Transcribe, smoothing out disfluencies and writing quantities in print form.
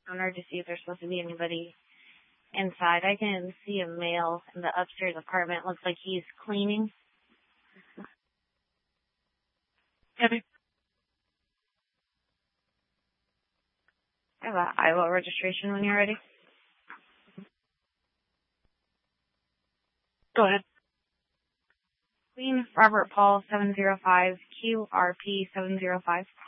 counter to see if there's supposed to be anybody inside. I can see a male in the upstairs apartment. Looks like he's cleaning. Debbie. I have an Iowa registration when you're ready. Go ahead. Queen Robert Paul 705 QRP 705.